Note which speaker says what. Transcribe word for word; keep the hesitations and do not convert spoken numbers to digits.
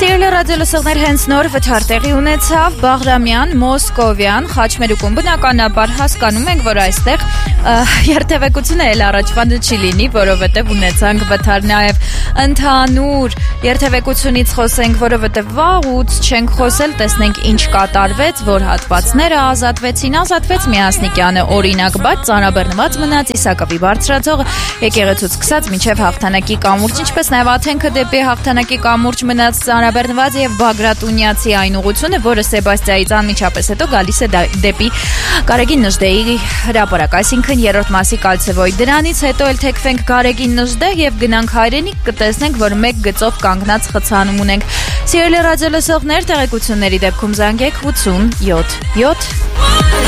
Speaker 1: Սիրելի ռադիոլսողներ, հենց նոր վթար տեղի ունեցավ Բաղրամյան, Մոսկովյան, Խաչմերուկում բնականաբար հասկանում ենք, որ այստեղ երթևեկությունը էլ առաջվանը չի լինի, որովհետև ունեցանք վթար նաև ընդհանուր երթևեկությունից խոսենք, որովհետև վաղուց չենք խոսել, տեսնենք ինչ կատարվեց, որ հատվածները ազատվեցին, ազատվեց Միասնիկյանը օրինակ, բայց ծանրաբեռնված մնաց Իսակովի բարձրացողը եկեղեցուց սկսած մինչև հաղթանակի կամուրջ, ինչպես նաև Աթենքը դեպի հաղթանակի կամուրջ մնաց ծանրաբեռնված եւ Բագրատունյացի այն ուղությունը, որը Սեբաստիայից անմիջապես հետո գալիս է դեպի Գարեգին Նժդեի հրապարակ, այսինքն երրորդ մասի կալցեվոյ։ Դրանից հետո էլ թեքվենք Գարեգին Նժդեհ եւ գնանք Հայրենիք, կտեսնենք, որ մեկ գծով կանգնած խցանում ունենք։ Սիրելի ռադիոլսողներ, տեղեկությունների դեպքում զանգեք ութ յոթ յոթ